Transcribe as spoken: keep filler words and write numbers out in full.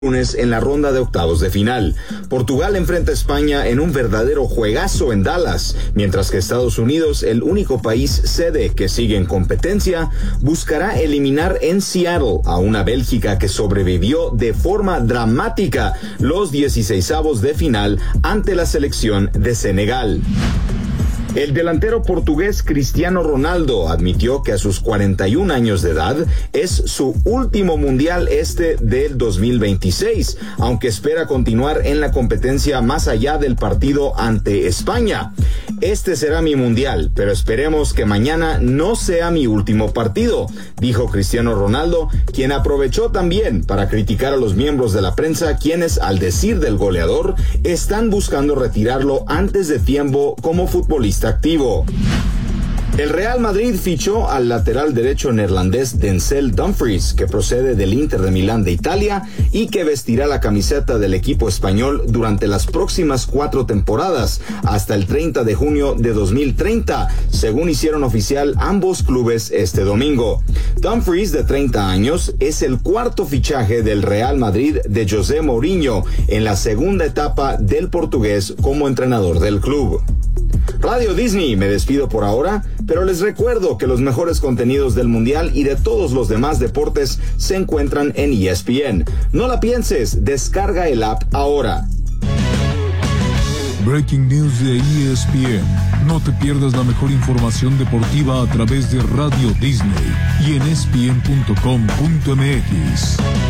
lunes en la ronda de octavos de final. Portugal enfrenta a España en un verdadero juegazo en Dallas, mientras que Estados Unidos, el único país sede que sigue en competencia, buscará eliminar en Seattle a una Bélgica que sobrevivió de forma dramática los dieciseisavos de final ante la selección de Senegal. El delantero portugués Cristiano Ronaldo admitió que a sus cuarenta y un años de edad es su último mundial este del dos mil veintiséis, aunque espera continuar en la competencia más allá del partido ante España. Este será mi mundial, pero esperemos que mañana no sea mi último partido, dijo Cristiano Ronaldo, quien aprovechó también para criticar a los miembros de la prensa, quienes, al decir del goleador, están buscando retirarlo antes de tiempo como futbolista activo. El Real Madrid fichó al lateral derecho neerlandés Denzel Dumfries, que procede del Inter de Milán de Italia y que vestirá la camiseta del equipo español durante las próximas cuatro temporadas, hasta el treinta de junio de dos mil treinta, según hicieron oficial ambos clubes este domingo. Dumfries, de treinta años, es el cuarto fichaje del Real Madrid de José Mourinho en la segunda etapa del portugués como entrenador del club. Radio Disney, me despido por ahora, pero les recuerdo que los mejores contenidos del Mundial y de todos los demás deportes se encuentran en E S P N. No la pienses, descarga el app ahora. Breaking News de E S P N. No te pierdas la mejor información deportiva a través de Radio Disney y en E S P N punto com punto M X.